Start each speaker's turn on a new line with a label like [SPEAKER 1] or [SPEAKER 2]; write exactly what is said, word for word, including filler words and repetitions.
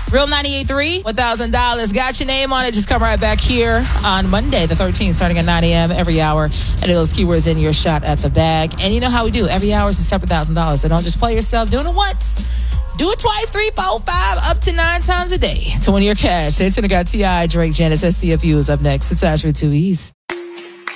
[SPEAKER 1] Real ninety-eight point three, one thousand dollars. Got your name on it. Just come right back here on Monday, the thirteenth, starting at nine a.m. every hour. And those keywords in your shot at the bag. And you know how we do. Every hour is a separate one thousand dollars. So don't just play yourself doing it once. Do it twice, three, four, five, up to nine times a day to win your cash. It's going to got T I, Drake, Janice, S C F U is up next. It's Asher with two E's.